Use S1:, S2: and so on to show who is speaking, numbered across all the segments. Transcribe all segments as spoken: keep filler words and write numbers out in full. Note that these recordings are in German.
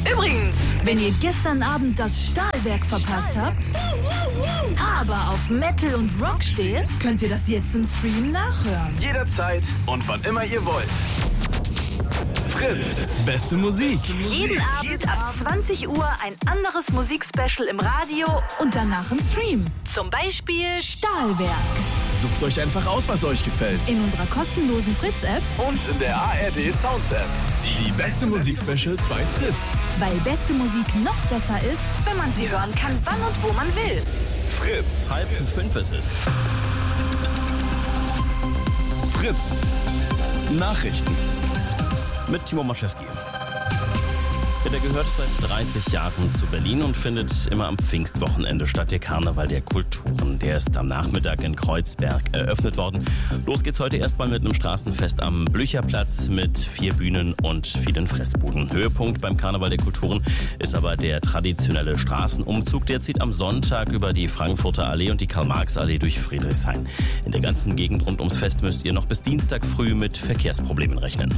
S1: Übrigens,
S2: wenn ihr gestern Abend das Stahlwerk verpasst habt, aber auf Metal und Rock steht, könnt ihr das jetzt im Stream nachhören.
S3: Jederzeit und wann immer ihr wollt. Fritz, beste Musik.
S2: Jeden Abend ab zwanzig Uhr ein anderes Musikspecial im Radio und danach im Stream. Zum Beispiel Stahlwerk.
S3: Sucht euch einfach aus, was euch gefällt.
S2: In unserer kostenlosen Fritz-App
S3: und in der A R D Sounds-App. Die beste Musikspecials bei Fritz.
S2: Weil beste Musik noch besser ist, wenn man sie hören kann, wann und wo man will.
S3: Fritz.
S4: Halb fünf ist es.
S3: Fritz. Nachrichten.
S4: Mit Timo Maschewski. Der gehört seit dreißig Jahren zu Berlin und findet immer am Pfingstwochenende statt, der Karneval der Kulturen. Der ist am Nachmittag in Kreuzberg eröffnet worden. Los geht's heute erstmal mit einem Straßenfest am Blücherplatz mit vier Bühnen und vielen Fressbuden. Höhepunkt beim Karneval der Kulturen ist aber der traditionelle Straßenumzug. Der zieht am Sonntag über die Frankfurter Allee und die Karl-Marx-Allee durch Friedrichshain. In der ganzen Gegend rund ums Fest müsst ihr noch bis Dienstag früh mit Verkehrsproblemen rechnen.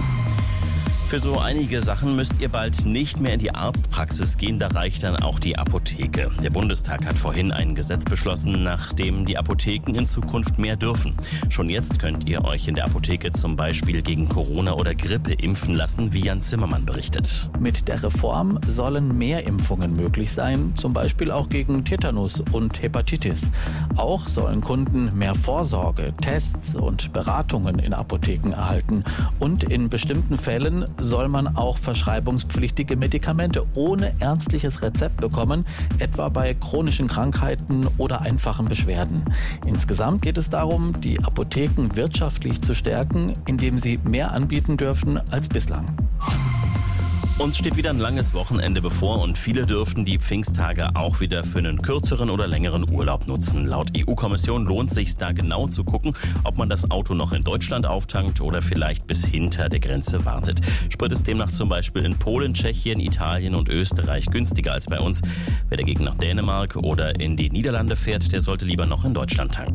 S4: Für so einige Sachen müsst ihr bald nicht mehr in die Arztpraxis gehen, da reicht dann auch die Apotheke. Der Bundestag hat vorhin ein Gesetz beschlossen, nach dem die Apotheken in Zukunft mehr dürfen. Schon jetzt könnt ihr euch in der Apotheke zum Beispiel gegen Corona oder Grippe impfen lassen, wie Jan Zimmermann berichtet.
S5: Mit der Reform sollen mehr Impfungen möglich sein, zum Beispiel auch gegen Tetanus und Hepatitis. Auch sollen Kunden mehr Vorsorge, Tests und Beratungen in Apotheken erhalten. Und in bestimmten Fällen soll man auch verschreibungspflichtige Medikamente ohne ärztliches Rezept bekommen, etwa bei chronischen Krankheiten oder einfachen Beschwerden. Insgesamt geht es darum, die Apotheken wirtschaftlich zu stärken, indem sie mehr anbieten dürfen als bislang.
S4: Uns steht wieder ein langes Wochenende bevor und viele dürften die Pfingsttage auch wieder für einen kürzeren oder längeren Urlaub nutzen. Laut E U-Kommission lohnt sich da genau zu gucken, ob man das Auto noch in Deutschland auftankt oder vielleicht bis hinter der Grenze wartet. Sprit ist demnach zum Beispiel in Polen, Tschechien, Italien und Österreich günstiger als bei uns. Wer dagegen nach Dänemark oder in die Niederlande fährt, der sollte lieber noch in Deutschland tanken.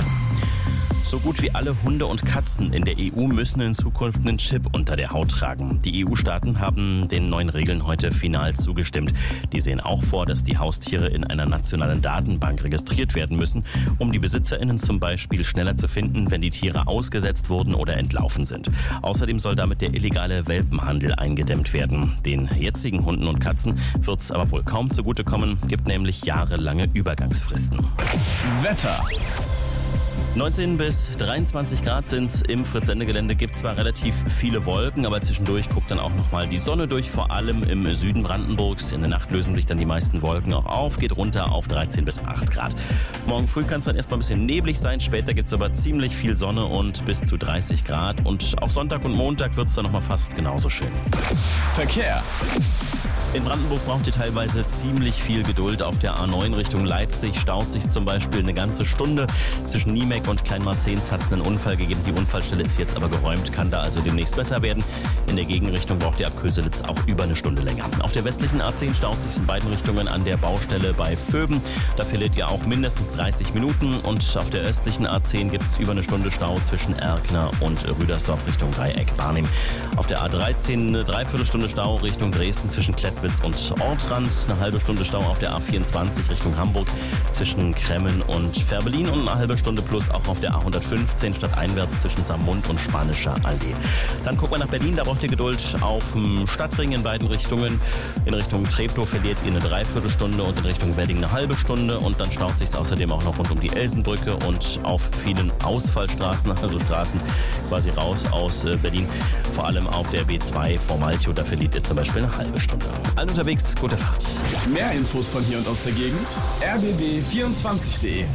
S4: So gut wie alle Hunde und Katzen in der E U müssen in Zukunft einen Chip unter der Haut tragen. Die E U-Staaten haben den neuen Regeln heute final zugestimmt. Die sehen auch vor, dass die Haustiere in einer nationalen Datenbank registriert werden müssen, um die BesitzerInnen zum Beispiel schneller zu finden, wenn die Tiere ausgesetzt wurden oder entlaufen sind. Außerdem soll damit der illegale Welpenhandel eingedämmt werden. Den jetzigen Hunden und Katzen wird es aber wohl kaum zugutekommen, gibt nämlich jahrelange Übergangsfristen.
S3: Wetter.
S4: neunzehn bis dreiundzwanzig Grad sind's. Im Fritz-Sende-Gelände gibt zwar relativ viele Wolken, aber zwischendurch guckt dann auch nochmal die Sonne durch, vor allem im Süden Brandenburgs. In der Nacht lösen sich dann die meisten Wolken auch auf, geht runter auf dreizehn bis acht Grad. Morgen früh kann es dann erstmal ein bisschen neblig sein, später gibt's aber ziemlich viel Sonne und bis zu dreißig Grad. Und auch Sonntag und Montag wird's dann nochmal fast genauso schön.
S3: Verkehr.
S4: In Brandenburg braucht ihr teilweise ziemlich viel Geduld. Auf der A neun Richtung Leipzig staut sich zum Beispiel eine ganze Stunde. Zwischen Niemek und Kleinmarzens hat es einen Unfall gegeben. Die Unfallstelle ist jetzt aber geräumt, kann da also demnächst besser werden. In der Gegenrichtung braucht ihr ab Köselitz auch über eine Stunde länger. Auf der westlichen A zehn staut sich in beiden Richtungen an der Baustelle bei Vöben. Da verliert ihr auch mindestens dreißig Minuten. Und auf der östlichen A zehn gibt es über eine Stunde Stau zwischen Erkner und Rüdersdorf Richtung Dreieck-Barnim. Auf der A dreizehn eine Dreiviertelstunde Stau Richtung Dresden zwischen Klettwitz und Ortrand. Eine halbe Stunde Stau auf der A vierundzwanzig Richtung Hamburg zwischen Kremmen und Fährberlin und eine halbe Stunde plus auch auf der A hundertfünfzehn stadteinwärts zwischen Saarmund und Spanischer Allee. Dann guckt man nach Berlin, da braucht ihr Geduld auf dem Stadtring in beiden Richtungen. In Richtung Treptow verliert ihr eine Dreiviertelstunde und in Richtung Wedding eine halbe Stunde und dann staut sich außerdem auch noch rund um die Elsenbrücke und auf vielen Ausfallstraßen, also Straßen quasi raus aus Berlin, vor allem auf der B zwei vor Malchow, da verliert ihr zum Beispiel eine halbe Stunde. Allen unterwegs, gute Fahrt.
S3: Mehr Infos von hier und aus der Gegend, r b b vierundzwanzig punkt de.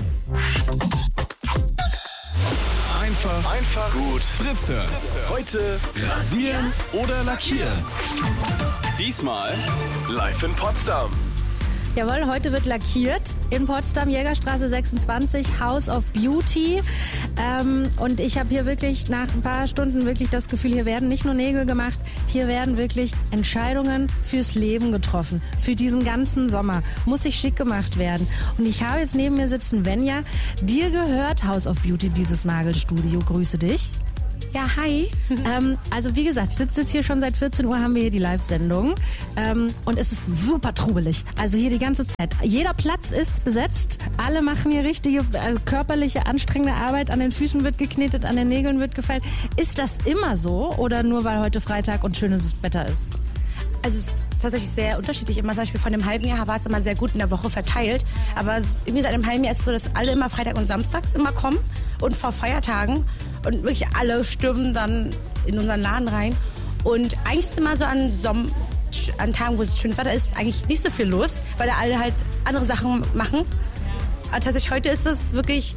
S3: Einfach, einfach gut Fritze. Heute rasieren oder lackieren. Diesmal live in Potsdam.
S6: Jawohl, heute wird lackiert in Potsdam, Jägerstraße sechsundzwanzig, House of Beauty. Ähm, und ich habe hier wirklich nach ein paar Stunden wirklich das Gefühl, hier werden nicht nur Nägel gemacht, hier werden wirklich Entscheidungen fürs Leben getroffen. Für diesen ganzen Sommer muss sich schick gemacht werden. Und ich habe jetzt neben mir sitzen Venja. Dir gehört House of Beauty, dieses Nagelstudio. Grüße dich.
S1: Ja, hi.
S6: ähm, also wie gesagt, ich sitze jetzt hier schon seit vierzehn Uhr, haben wir hier die Live-Sendung. Ähm, und es ist super trubelig. Also hier die ganze Zeit. Jeder Platz ist besetzt. Alle machen hier richtige äh, körperliche, anstrengende Arbeit. An den Füßen wird geknetet, an den Nägeln wird gefeilt. Ist das immer so oder nur weil heute Freitag und schönes Wetter ist?
S1: Also es ist tatsächlich sehr unterschiedlich. Immer zum Beispiel von einem halben Jahr war es immer sehr gut in der Woche verteilt. Aber irgendwie seit einem halben Jahr ist es so, dass alle immer Freitag und Samstags immer kommen und vor Feiertagen. Und wirklich alle stürmen dann in unseren Laden rein. Und eigentlich ist immer so an, Somm- an Tagen, wo es schönes Wetter ist, eigentlich nicht so viel los, weil da alle halt andere Sachen machen. Aber tatsächlich heute ist es wirklich,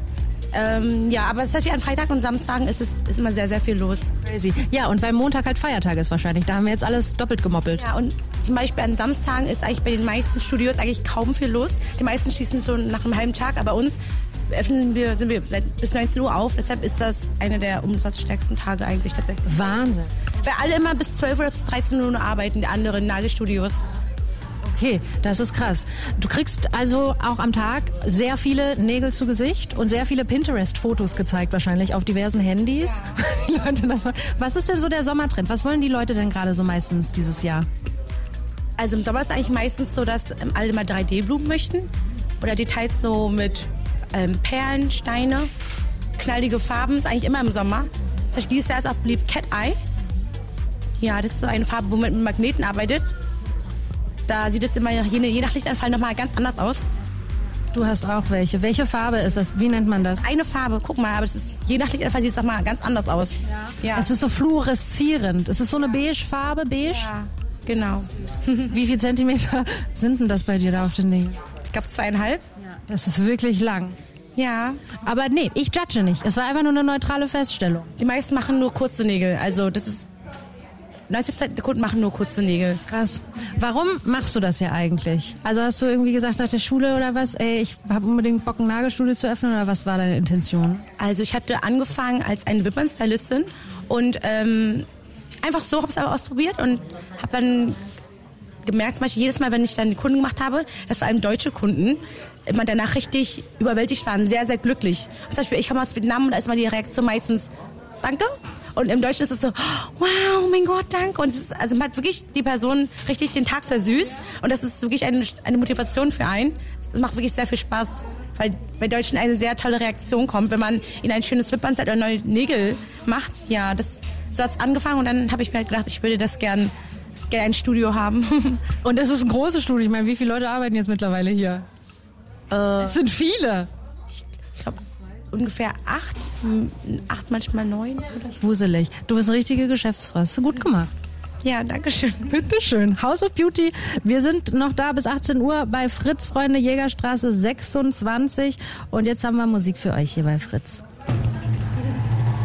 S1: ähm, ja, aber tatsächlich an Freitag und Samstagen ist es ist immer sehr, sehr viel los.
S6: Crazy. Ja, und weil Montag halt Feiertag ist wahrscheinlich. Da haben wir jetzt alles doppelt gemoppelt.
S1: Ja, und zum Beispiel an Samstagen ist eigentlich bei den meisten Studios eigentlich kaum viel los. Die meisten schließen so nach einem halben Tag, aber bei uns öffnen wir, sind wir seit bis neunzehn Uhr auf. Deshalb ist das einer der umsatzstärksten Tage eigentlich tatsächlich.
S6: Wahnsinn.
S1: Weil alle immer bis zwölf oder bis dreizehn Uhr arbeiten, die anderen Nagelstudios.
S6: Okay, das ist krass. Du kriegst also auch am Tag sehr viele Nägel zu Gesicht und sehr viele Pinterest-Fotos gezeigt wahrscheinlich auf diversen Handys. Ja. Die Leute das mal. Was ist denn so der Sommertrend? Was wollen die Leute denn gerade so meistens dieses Jahr?
S1: Also im Sommer ist eigentlich meistens so, dass ähm, alle mal drei D-Blumen möchten oder Details so mit ähm, Perlen, Steine, knallige Farben. Das ist eigentlich immer im Sommer. Zum Beispiel dieses Jahr ist auch beliebt Cat Eye. Ja, das ist so eine Farbe, wo man mit Magneten arbeitet. Da sieht es immer je, je nach Lichtanfall nochmal ganz anders aus.
S6: Du hast auch welche. Welche Farbe ist das? Wie nennt man das?
S1: Eine Farbe, guck mal, aber es ist, je nach Lichtanfall sieht es nochmal ganz anders aus. Ja. Ja.
S6: Es ist so fluoreszierend. Es ist so eine beige Farbe, beige?
S1: Ja, genau.
S6: Wie viel Zentimeter sind denn das bei dir da auf den Nägeln?
S1: Ich glaube zweieinhalb.
S6: Ja. Das ist wirklich lang.
S1: Ja.
S6: Aber nee, ich judge nicht. Es war einfach nur eine neutrale Feststellung.
S1: Die meisten machen nur kurze Nägel. Also das ist neunzig Prozent der Kunden machen nur kurze Nägel.
S6: Krass. Warum machst du das ja eigentlich? Also hast du irgendwie gesagt nach der Schule oder was, ey, ich habe unbedingt Bock, ein Nagelstudio zu öffnen oder was war deine Intention?
S1: Also ich hatte angefangen als eine Wimpernstylistin und ähm, einfach so habe ich es aber ausprobiert und habe dann gemerkt, zum Beispiel jedes Mal, wenn ich dann die Kunden gemacht habe, dass vor allem deutsche Kunden immer danach richtig überwältigt waren, sehr, sehr glücklich. Zum Beispiel, ich komme aus Vietnam und da ist immer die Reaktion meistens, danke. Und im Deutschen ist es so, wow, oh mein Gott, danke. Und es ist, also man hat wirklich die Person richtig den Tag versüßt. Und das ist wirklich eine, eine Motivation für einen. Es macht wirklich sehr viel Spaß, weil bei Deutschen eine sehr tolle Reaktion kommt, wenn man ihnen ein schönes Wimpernset oder neue Nägel macht. Ja, das, so hat es angefangen und dann habe ich mir halt gedacht, ich würde das gern, gern ein Studio haben.
S6: Und es ist ein großes Studio. Ich meine, wie viele Leute arbeiten jetzt mittlerweile hier?
S1: Äh,
S6: es sind viele.
S1: Ich, ich glaube, ungefähr acht, acht manchmal neun. Oder?
S6: Wuselig. Du bist eine richtige Geschäftsfrau. Hast du gut gemacht.
S1: Ja, danke schön.
S6: Bitteschön. House of Beauty. Wir sind noch da bis achtzehn Uhr bei Fritz, Freunde, Jägerstraße sechsundzwanzig. Und jetzt haben wir Musik für euch hier bei Fritz.